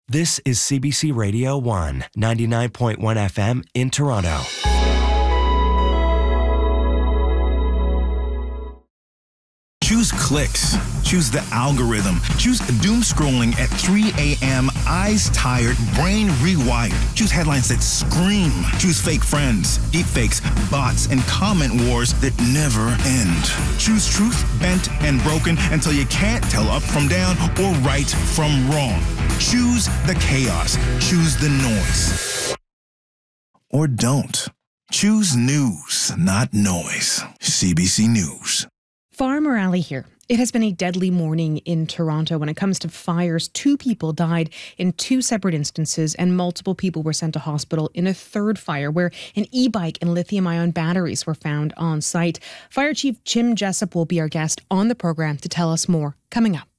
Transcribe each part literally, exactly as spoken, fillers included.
This is C B C Radio one, ninety-nine point one F M in Toronto. Choose clicks. Choose the algorithm. Choose doom scrolling at three a.m. Eyes tired, brain rewired. Choose headlines that scream. Choose fake friends, deepfakes, bots, and comment wars that never end. Choose truth bent and broken until you can't tell up from down or right from wrong. Choose the chaos. Choose the noise. Or don't. Choose news, not noise. C B C News. Farmer Ali here. It has been a deadly morning in Toronto when it comes to fires. Two people died in two separate instances and multiple people were sent to hospital in a third fire where an e-bike and lithium-ion batteries were found on site. Fire Chief Jim Jessup will be our guest on the program to tell us more coming up.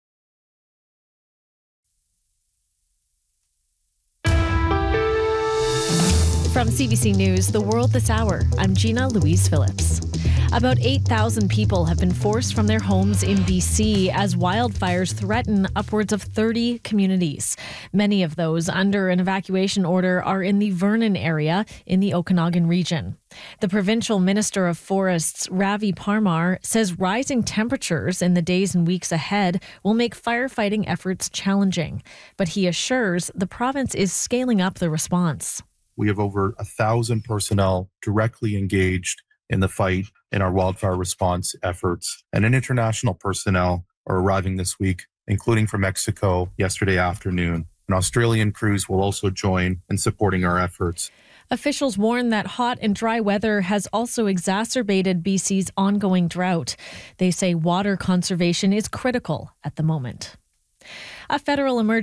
From C B C News, The World This Hour, I'm Gina Louise Phillips. About eight thousand people have been forced from their homes in B C as wildfires threaten upwards of thirty communities. Many of those under an evacuation order are in the Vernon area in the Okanagan region. The Provincial Minister of Forests, Ravi Parmar, says rising temperatures in the days and weeks ahead will make firefighting efforts challenging. But he assures the province is scaling up the response. We have over a thousand personnel directly engaged in the fight in our wildfire response efforts. And an international personnel are arriving this week, including from Mexico yesterday afternoon. An Australian crews will also join in supporting our efforts. Officials warn that hot and dry weather has also exacerbated B C's ongoing drought. They say water conservation is critical at the moment. A federal emergency